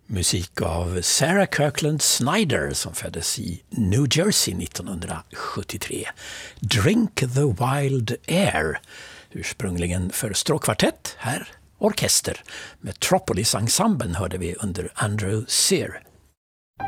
Musik av Sarah Kirkland Snyder som föddes i New Jersey 1973. Drink the Wild Air, ursprungligen för stråkkvartett, här orkester. Metropolis-ensemblen hörde vi under Andrew Sear.